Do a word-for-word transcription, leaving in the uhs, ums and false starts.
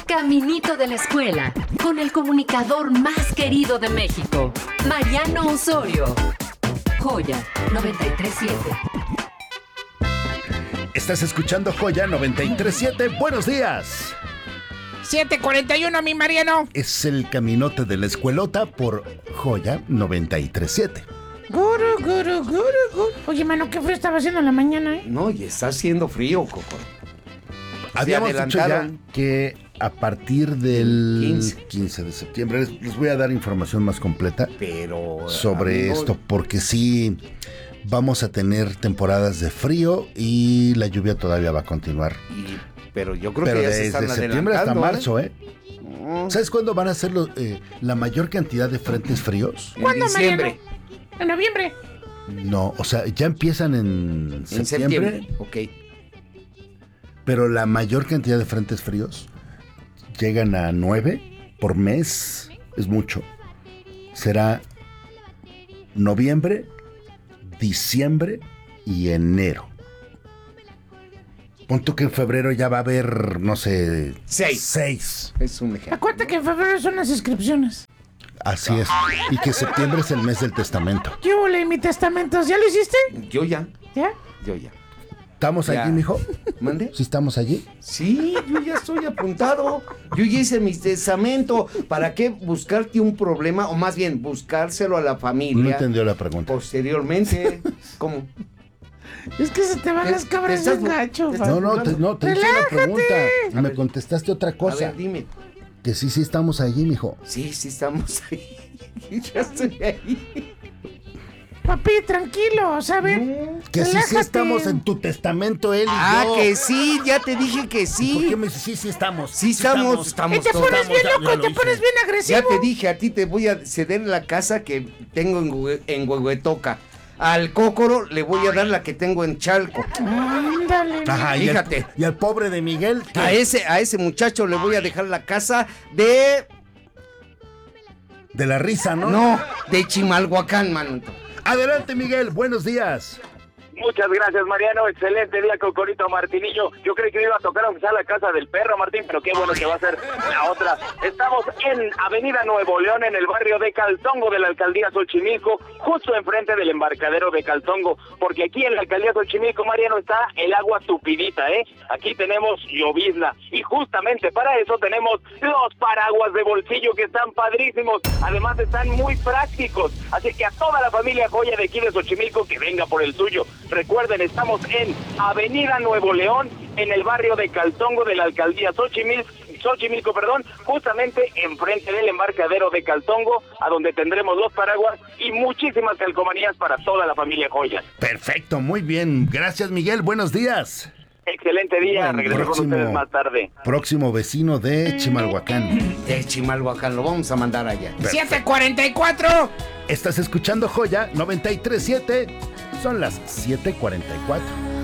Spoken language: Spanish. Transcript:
Caminito de la Escuela, con el comunicador más querido de México, Mariano Osorio. Joya noventa y tres punto siete. Estás escuchando Joya noventa y tres punto siete. Buenos días. siete cuarenta y uno, mi Mariano. Es el Caminote de la Escuelota por Joya noventa y tres punto siete. Guru, guru, guru, guru. Oye, mano, qué frío estaba haciendo en la mañana, ¿eh? No, y está haciendo frío, Coco. Habíamos dicho ya que a partir del quince, quince de septiembre les, les voy a dar información más completa pero, sobre amigo, esto, porque sí vamos a tener temporadas de frío y la lluvia todavía va a continuar. Y, pero yo creo pero que ya desde se están septiembre hasta marzo, ¿eh? ¿eh? No. ¿Sabes cuándo van a ser los, eh, la mayor cantidad de frentes fríos? En ¿Cuándo, diciembre. Mariano? ¿En noviembre? No, o sea, ya empiezan en, En septiembre, septiembre, ok. pero la mayor cantidad de frentes fríos llegan a nueve por mes, es mucho. Será noviembre, diciembre y enero. Punto que en febrero ya va a haber, no sé, Seis. seis. Es un ejemplo. Acuérdate que en febrero son las inscripciones. Así es. Y que septiembre es el mes del testamento. ¿Qué hubo, mi testamento? ¿Ya lo hiciste? Yo ya, ¿Ya? yo ya. ¿Estamos Ya. allí, mijo? ¿Mande? ¿Sí estamos allí? Sí, yo ya estoy apuntado. Yo ya hice mi testamento. ¿Para qué buscarte un problema? O más bien, buscárselo a la familia. No entendió la pregunta. Posteriormente. ¿Cómo? Es que se te van ¿Qué? las cabras ¿Te de estás- gacho, te pa. No, no, te, no, te hice una Relájate. pregunta y A me ver. contestaste otra A cosa. ver, dime. Que sí, sí estamos allí, mijo. Sí, sí estamos ahí. Ya estoy ahí. Papi, tranquilo, ¿sabes? Que sí, sí Relájate. estamos en tu testamento, él y Ah, yo. que sí, ya te dije que ¿Por sí. qué me dices sí, sí estamos? Sí estamos, Y estamos te todos. pones bien ya- ya loco, lo te hice. pones bien agresivo. Ya te dije, a ti te voy a ceder la casa que tengo en, Hue- en Huehuetoca. Al Cócoro le voy a dar la que tengo en Chalco. Ándale. Ajá, y Fíjate. al, y al pobre de Miguel. ¿qué? A ese, a ese muchacho le voy a dejar la casa de... De la risa, ¿no? No, de Chimalhuacán, mano. Adelante, Miguel, buenos días. Muchas gracias, Mariano. Excelente día, Cocorito Martinillo. Yo creí que me iba a tocar aunque sea la casa del perro, Martín, pero qué bueno que va a ser la otra. Estamos en Avenida Nuevo León, en el barrio de Caltongo de la alcaldía Xochimilco, justo enfrente del embarcadero de Caltongo, porque aquí en la alcaldía Xochimilco, Mariano, está el agua tupidita, ¿eh? Aquí tenemos llovizna y justamente para eso tenemos los paraguas de bolsillo que están padrísimos. Además están muy prácticos, así que a toda la familia Joya de aquí de Xochimilco que venga por el suyo. Recuerden, estamos en Avenida Nuevo León, en el barrio de Caltongo de la alcaldía Xochimilco, Xochimilco, perdón, justamente enfrente del embarcadero de Caltongo, a donde tendremos los paraguas y muchísimas calcomanías para toda la familia Joya. Perfecto, muy bien. Gracias, Miguel, buenos días. Excelente día, Bueno, regreso con ustedes más tarde. Próximo vecino de Chimalhuacán. De Chimalhuacán, lo vamos a mandar allá. siete cuarenta y cuatro. Estás escuchando Joya noventa y tres punto siete. Son las siete cuarenta y cuatro.